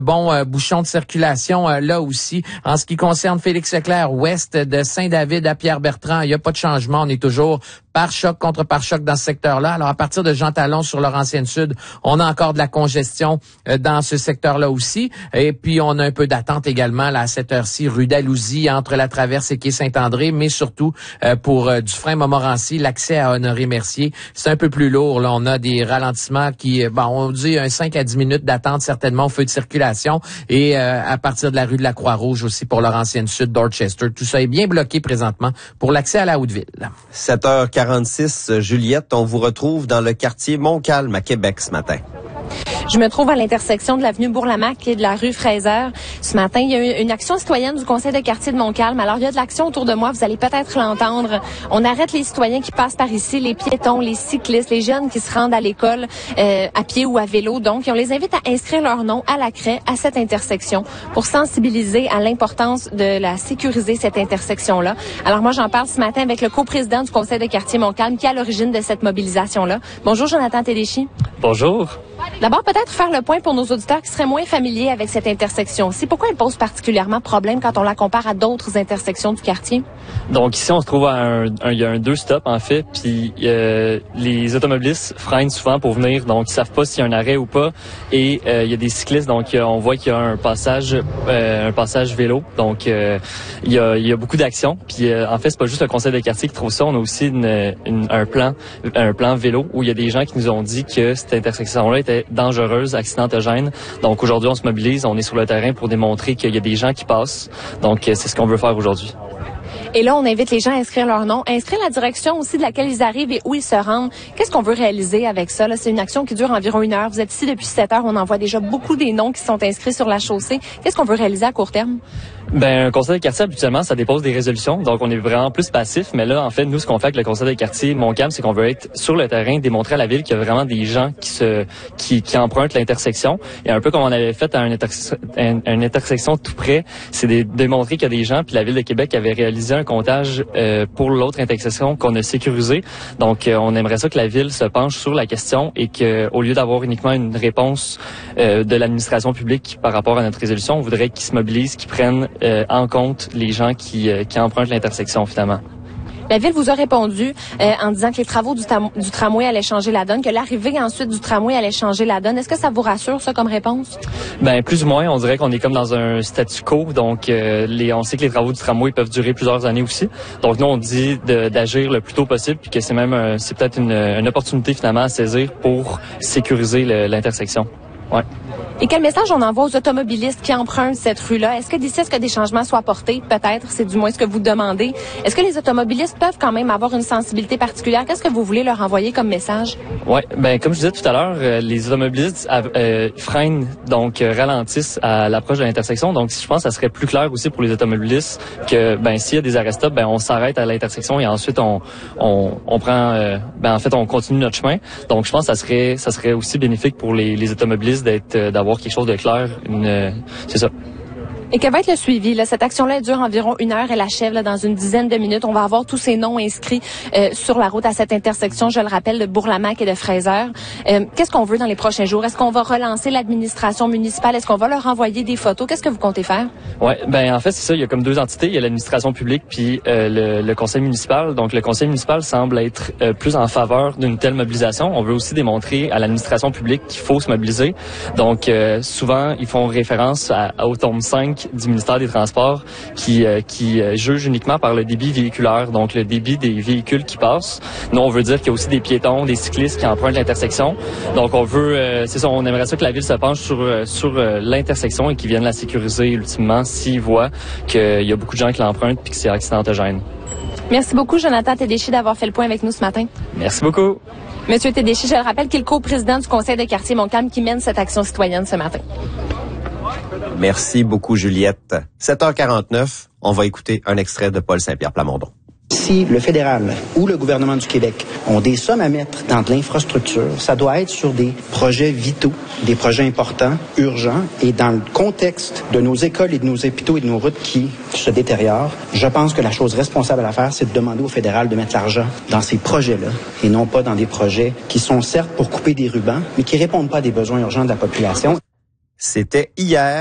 Bouchon de circulation là aussi. En ce qui concerne Félix Leclerc, ouest de Saint-David à Pierre-Bertrand, il n'y a pas de changement. On est toujours pare-choc contre pare-choc dans ce secteur-là. Alors, à partir de Jean Talon sur Laurentienne-Sud, on a encore de la congestion dans ce secteur-là aussi. Et puis, on a un peu d'attente également là, à cette heure-ci, rue d'Alousie, entre la Traverse et quai Saint-André, mais surtout pour Dufresne-Montmorency, l'accès à Honoré-Mercier. C'est un peu plus lourd. Là, on a des ralentissements qui, on dit un 5 à 10 minutes d'attente certainement au feu de circulation. Et à partir de la rue de la Croix-Rouge aussi pour Laurentienne-Sud, Dorchester. Tout ça est bien bloqué présentement pour l'accès à la Haute-Ville. 7h46, Juliette, on vous retrouve dans le quartier Montcalm à Québec ce matin. Je me trouve à l'intersection de l'avenue Bourlamaque et de la rue Fraser. Ce matin, il y a eu une action citoyenne du conseil de quartier de Montcalm. Alors, il y a de l'action autour de moi, vous allez peut-être l'entendre. On arrête les citoyens qui passent par ici, les piétons, les cyclistes, les jeunes qui se rendent à l'école à pied ou à vélo. Donc, et on les invite à inscrire leur nom à la craie à cette intersection pour sensibiliser à l'importance de la sécuriser, cette intersection-là. Alors, moi, j'en parle ce matin avec le coprésident du conseil de quartier Montcalm qui est à l'origine de cette mobilisation-là. Bonjour, Jonathan Tédéchi. Bonjour. D'abord, peut-être faire le point pour nos auditeurs qui seraient moins familiers avec cette intersection-ci. Pourquoi elle pose particulièrement problème quand on la compare à d'autres intersections du quartier? Donc ici, on se trouve il y a un deux stops en fait, puis les automobilistes freinent souvent pour venir, donc ils savent pas s'il y a un arrêt ou pas. Et il y a des cyclistes, donc on voit qu'il y a un passage vélo. Donc il y a beaucoup d'actions. Puis en fait, c'est pas juste le conseil de quartier qui trouve ça. On a aussi un plan vélo où il y a des gens qui nous ont dit que cette intersection-là était dangereuse, accidentogène. Donc aujourd'hui, on se mobilise, on est sur le terrain pour démontrer qu'il y a des gens qui passent. Donc c'est ce qu'on veut faire aujourd'hui. Et là, on invite les gens à inscrire leur nom, à inscrire la direction aussi de laquelle ils arrivent et où ils se rendent. Qu'est-ce qu'on veut réaliser avec ça? Là, c'est une action qui dure environ 1 heure. Vous êtes ici depuis 7 heures. On en voit déjà beaucoup des noms qui sont inscrits sur la chaussée. Qu'est-ce qu'on veut réaliser à court terme? Un conseil de quartier, habituellement, ça dépose des résolutions. Donc, on est vraiment plus passif. Mais là, en fait, nous, ce qu'on fait avec le conseil de quartier Montcalm, c'est qu'on veut être sur le terrain, démontrer à la ville qu'il y a vraiment des gens qui empruntent l'intersection. Et un peu comme on avait fait à une intersection tout près, c'est de démontrer qu'il y a des gens. Puis la ville de Québec avait réalisé un comptage pour l'autre intersection qu'on a sécurisé. Donc, on aimerait ça que la ville se penche sur la question et que, au lieu d'avoir uniquement une réponse de l'administration publique par rapport à notre résolution, on voudrait qu'ils se mobilisent, qu'ils prennent en compte les gens qui empruntent l'intersection finalement. La ville vous a répondu en disant que les travaux du tramway allaient changer la donne, que l'arrivée ensuite du tramway allait changer la donne. Est-ce que ça vous rassure, ça, comme réponse? Plus ou moins. On dirait qu'on est comme dans un statu quo. Donc, on sait que les travaux du tramway peuvent durer plusieurs années aussi. Donc, nous, on dit d'agir le plus tôt possible puis que c'est peut-être une opportunité finalement à saisir pour sécuriser l'intersection. Ouais. Et quel message on envoie aux automobilistes qui empruntent cette rue-là? Est-ce que d'ici, est-ce que des changements soient apportés? Peut-être, c'est du moins ce que vous demandez. Est-ce que les automobilistes peuvent quand même avoir une sensibilité particulière? Qu'est-ce que vous voulez leur envoyer comme message? Ouais, comme je disais tout à l'heure, les automobilistes freinent, donc ralentissent à l'approche de l'intersection. Donc, je pense que ça serait plus clair aussi pour les automobilistes que s'il y a des arrêts-stop, on s'arrête à l'intersection et ensuite on prend on continue notre chemin. Donc, je pense que ça serait aussi bénéfique pour les automobilistes d'avoir quelque chose de clair. C'est ça. Et quel va être le suivi? Là? Cette action-là elle dure environ 1 heure. Elle achève dans une dizaine de minutes. On va avoir tous ces noms inscrits sur la route à cette intersection, je le rappelle, de Bourlamaque et de Fraser. Qu'est-ce qu'on veut dans les prochains jours? Est-ce qu'on va relancer l'administration municipale? Est-ce qu'on va leur envoyer des photos? Qu'est-ce que vous comptez faire? Ouais, en fait, c'est ça. Il y a comme 2 entités. Il y a l'administration publique puis le conseil municipal. Donc, le conseil municipal semble être plus en faveur d'une telle mobilisation. On veut aussi démontrer à l'administration publique qu'il faut se mobiliser. Donc, souvent, ils font référence au tome 5 du ministère des Transports qui juge uniquement par le débit véhiculaire, donc le débit des véhicules qui passent. Nous, on veut dire qu'il y a aussi des piétons, des cyclistes qui empruntent l'intersection. Donc, on veut, c'est ça, on aimerait ça que la ville se penche sur l'intersection et qu'ils viennent la sécuriser ultimement s'ils voient qu'il y a beaucoup de gens qui l'empruntent puis que c'est accidentogène. Merci beaucoup, Jonathan Tédéchi, d'avoir fait le point avec nous ce matin. Merci beaucoup. Monsieur Tédéchi, je le rappelle, qui est le coprésident du conseil de quartier Montcalm qui mène cette action citoyenne ce matin. Merci beaucoup, Juliette. 7h49, on va écouter un extrait de Paul Saint-Pierre Plamondon. Si le fédéral ou le gouvernement du Québec ont des sommes à mettre dans de l'infrastructure, ça doit être sur des projets vitaux, des projets importants, urgents, et dans le contexte de nos écoles et de nos hôpitaux et de nos routes qui se détériorent, je pense que la chose responsable à faire, c'est de demander au fédéral de mettre l'argent dans ces projets-là et non pas dans des projets qui sont certes pour couper des rubans, mais qui répondent pas à des besoins urgents de la population. C'était hier.